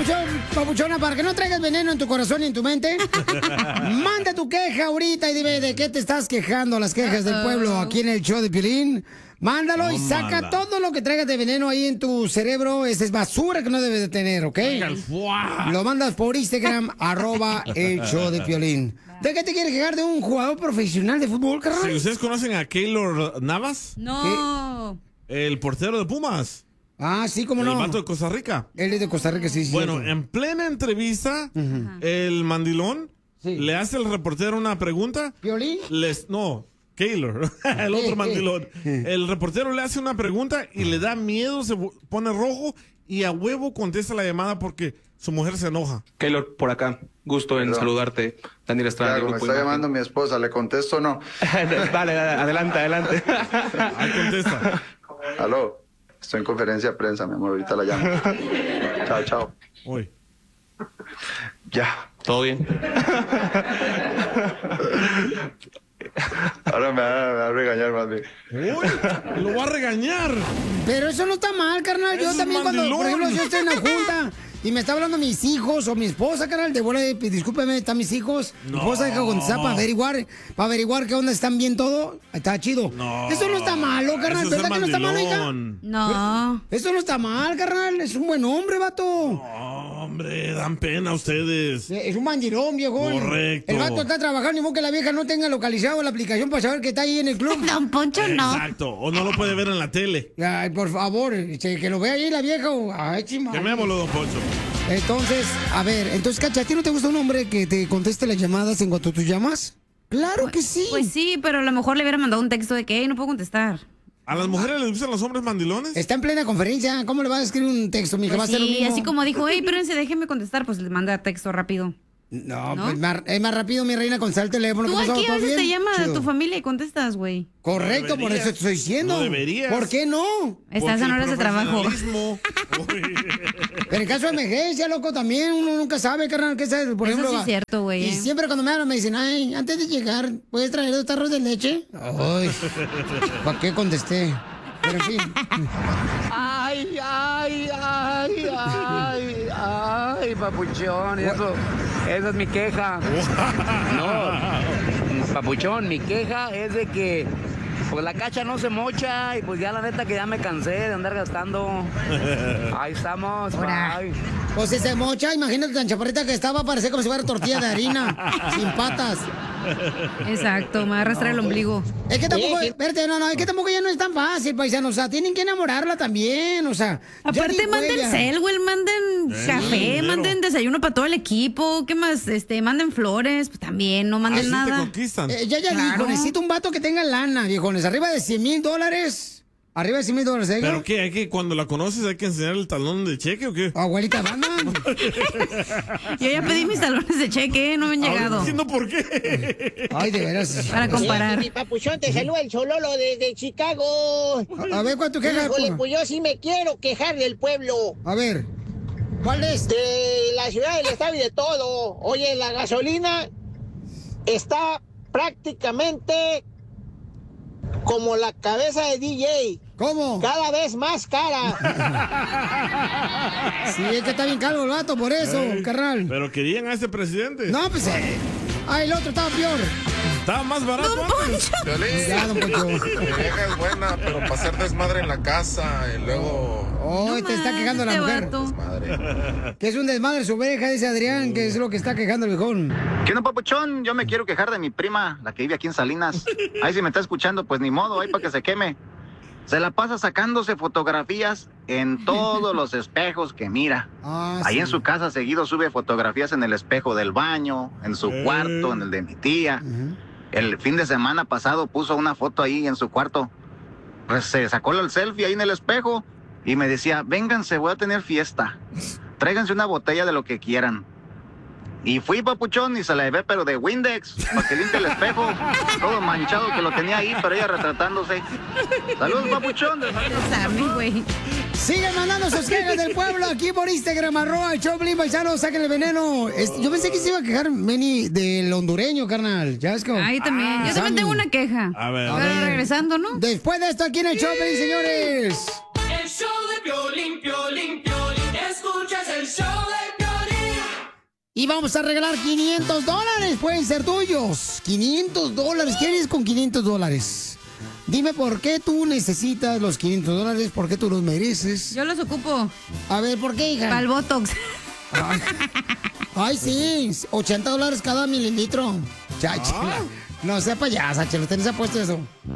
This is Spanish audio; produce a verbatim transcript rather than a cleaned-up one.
papuchón, papuchona, para que no traigas veneno en tu corazón y en tu mente, manda tu queja ahorita y dime de qué te estás quejando, las quejas del pueblo aquí en el show de Piolín. Mándalo y saca Tómala. todo lo que traigas de veneno ahí en tu cerebro. Esa es basura que no debes de tener, ¿ok? Lo mandas por Instagram, arroba el show de Piolín. ¿De qué te quieres quejar de un jugador profesional de fútbol, carnal? Sí, ¿ustedes conocen a Keylor Navas? No. El portero de Pumas. Ah, sí, cómo no. El vato de Costa Rica. Él es de Costa Rica, sí, sí. Bueno, cierto. en plena entrevista, el mandilón Sí. le hace al reportero una pregunta. ¿Piolín? Les, no, Keylor, el otro mandilón. El reportero le hace una pregunta y le da miedo, se bu- pone rojo y a huevo contesta la llamada porque su mujer se enoja. Keylor, por acá. Gusto en Perdón. saludarte. Daniel Estrada. Claro, de me Grupo está Imagen. llamando mi esposa, ¿le contesto o no? Dale, dale, adelante, adelante. Ahí contesta. Aló, estoy en conferencia de prensa, mi amor, ahorita la llamo. Chao, chao. Uy. Ya, todo bien. Ahora me va, me va a regañar más bien. Uy, lo va a regañar. Pero eso no está mal, carnal. Yo Es un también cuando, por mandilón. ejemplo, yo estoy en la junta y me está hablando mis hijos o mi esposa, carnal, de bola de, discúlpeme, están mis hijos. Mi No. esposa deja contestar para averiguar, para averiguar qué onda, están bien todo. Está chido. No. Eso no está malo, carnal. Eso es ¿Verdad ser que no está malo, hija? mandilón. No. Eso no está mal, carnal. Es un buen hombre, vato. No, hombre, dan pena ustedes. Es un mandilón, viejo. Correcto. El vato está trabajando, ni modo que la vieja no tenga localizado la aplicación para saber que está ahí en el club. Don Poncho, no. Exacto, o no lo puede ver en la tele. Ay, por favor, este, que lo vea ahí la vieja. o- Ay, chimal. Quemémoslo, don Poncho. Entonces, a ver, entonces, Cacha, ¿a ti no te gusta un hombre que te conteste las llamadas en cuanto tú llamas? Claro que sí. Pues sí, pero a lo mejor le hubiera mandado un texto de que "Ey, no puedo contestar". ¿A las mujeres les gustan los hombres mandilones? Está en plena conferencia. ¿Cómo le vas a escribir un texto, mija? Va a Pues ser lo sí, mismo. así como dijo, hey, espérense, déjenme contestar, pues le manda texto rápido. No, ¿No? pues más- es más rápido, mi reina, contestar el teléfono. Tú ¿Qué pasó? aquí a ¿Todo veces bien? te llama Chido. tu familia y contestas, güey. Correcto, No por eso deberías. te estoy diciendo. No deberías. ¿Por qué no? Estás en Porque el horas de trabajo. profesionalismo. Uy. Pero en caso de emergencia, loco, también uno nunca sabe, carnal, qué sabe, por Eso ejemplo. sí es va- cierto, güey, Y eh. siempre cuando me hablan me dicen, ay, antes de llegar, ¿puedes traer dos tarros de leche? Ay, ¿para qué contesté? Pero en fin. Ay, ay, ay, ay, ay, papuchón, eso, esa es mi queja. No, papuchón, mi queja es de que pues la cacha no se mocha y pues ya la neta que ya me cansé de andar gastando. Ahí estamos, bye. Pues si se mocha, imagínate tan chaparrita que estaba, parecía como si fuera tortilla de harina, sin patas. Exacto, me va a arrastrar el ombligo. Es que tampoco, espérate, no, no, es que tampoco ya no es tan fácil, paisano, o sea, tienen que enamorarla también, o sea. ya Aparte, dijo manden ella. cel, güey, manden Sí, café, dinero. manden desayuno para todo el equipo. ¿Qué más? Este, manden flores, pues también, no manden Así te nada. conquistan. Eh, ya ya Claro. dijo, necesito un vato que tenga lana, viejones, arriba de cien mil dólares. Arriba de cien mil dólares, ¿eh? ¿Pero qué? ¿Hay que, cuando la conoces, hay que enseñar el talón de cheque o qué? Abuelita, banda. Yo ya pedí mis talones de cheque, no me han Ahora llegado. no entiendo por qué. Ay, de veras. Para comparar. Mi papuchón, te saluda el Chololo desde Chicago. A, a ver, ¿cuánto quejas? Híjole, pues yo sí me quiero quejar del pueblo, A ver, ¿cuál es? de la ciudad, del estado y de todo. Oye, la gasolina está prácticamente como la cabeza de D J, ¿Cómo? cada vez más cara. Sí, es que está bien calvo el vato, por eso, carnal. Pero querían a ese presidente. No, pues, eh. Ah, el otro estaba peor. Estaba más barato antes. Ya, don Poncho. Mi vieja es buena, pero para hacer desmadre en la casa y luego Oh, No te está más, quejando la este mujer. vato. desmadre. Que es un desmadre su oveja, dice Adrián, que es lo que está quejando el viejón. ¿Qué onda, papuchón? Yo me quiero quejar de mi prima, la que vive aquí en Salinas. Ahí si me está escuchando, pues ni modo, ahí para que se queme. Se la pasa sacándose fotografías en todos los espejos que mira. Ah, Ahí sí. en su casa seguido sube fotografías en el espejo del baño, en su Eh. cuarto, en el de mi tía. Ujú. El fin de semana pasado puso una foto ahí en su cuarto. Pues se sacó el selfie ahí en el espejo y me decía, vénganse, voy a tener fiesta. Tráiganse una botella de lo que quieran. Y fui, papuchón, y se la llevé, pero de Windex, para que limpie el espejo. Todo manchado que lo tenía ahí, pero ella retratándose. Saludos, papuchón. Sammy, güey. Sigan mandando sus quejas del pueblo aquí por Instagram, arroba el Choplin, paisano, saquen el veneno. Es- yo pensé que se iba a quejar Meni del hondureño, carnal. Ya es como... Ahí también. Yo Sammy. también tengo una queja. A ver. A Pero ver. regresando, ¿no? Después de esto aquí en el Choplin, señores. El show de Piolín, Piolín, Piolín. Escuchas el show de Piolín. Y vamos a regalar quinientos dólares. Pueden ser tuyos. quinientos dólares. ¿Qué harías con quinientos dólares? Dime por qué tú necesitas los quinientos dólares. ¿Por qué tú los mereces? Yo los ocupo. A ver, ¿por qué, hija? Para el Botox. Ay, ay, sí. ochenta dólares cada mililitro. Ya, chela. No sea payasa, chela. Usted no se ha puesto eso.